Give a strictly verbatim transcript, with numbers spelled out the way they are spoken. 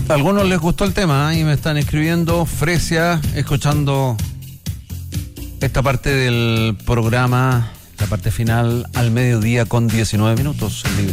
A algunos les gustó el tema, ¿eh? Y me están escribiendo. Fresia, escuchando esta parte del programa, la parte final, al mediodía con diecinueve minutos. El